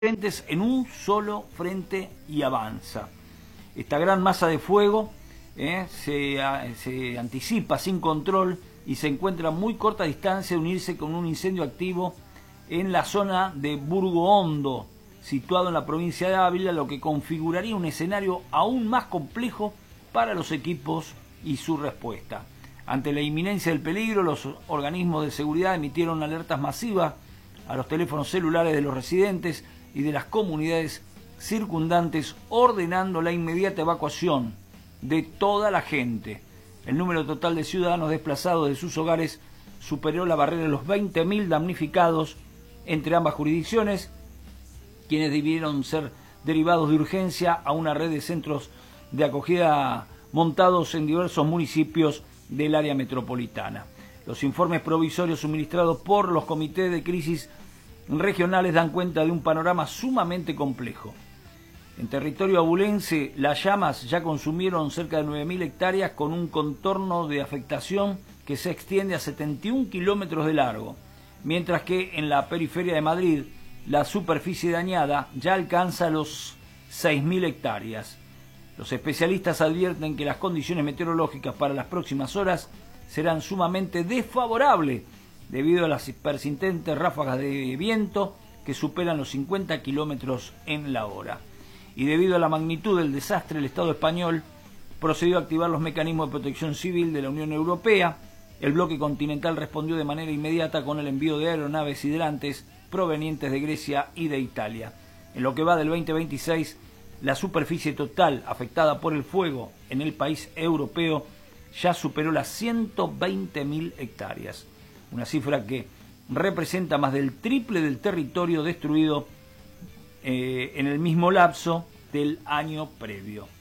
frentes en un solo frente y avanza. Esta gran masa de fuego se anticipa sin control y se encuentra a muy corta distancia de unirse con un incendio activo en la zona de Burgo Hondo, situado en la provincia de Ávila, lo que configuraría un escenario aún más complejo para los equipos y su respuesta. Ante la inminencia del peligro, los organismos de seguridad emitieron alertas masivas a los teléfonos celulares de los residentes y de las comunidades circundantes, ordenando la inmediata evacuación de toda la gente. El número total de ciudadanos desplazados de sus hogares superó la barrera de los 20.000 damnificados entre ambas jurisdicciones, quienes debieron ser derivados de urgencia a una red de centros de acogida montados en diversos municipios del área metropolitana. Los informes provisorios suministrados por los comités de crisis regionales dan cuenta de un panorama sumamente complejo. En territorio abulense, las llamas ya consumieron cerca de 9.000 hectáreas con un contorno de afectación que se extiende a 71 kilómetros de largo, mientras que en la periferia de Madrid la superficie dañada ya alcanza los 6.000 hectáreas. Los especialistas advierten que las condiciones meteorológicas para las próximas horas serán sumamente desfavorables debido a las persistentes ráfagas de viento que superan los 50 kilómetros en la hora. Y debido a la magnitud del desastre, el Estado español procedió a activar los mecanismos de protección civil de la Unión Europea. El bloque continental respondió de manera inmediata con el envío de aeronaves hidrantes provenientes de Grecia y de Italia. En lo que va del 2026, la superficie total afectada por el fuego en el país europeo ya superó las 120.000 hectáreas, una cifra que representa más del triple del territorio destruido en el mismo lapso del año previo.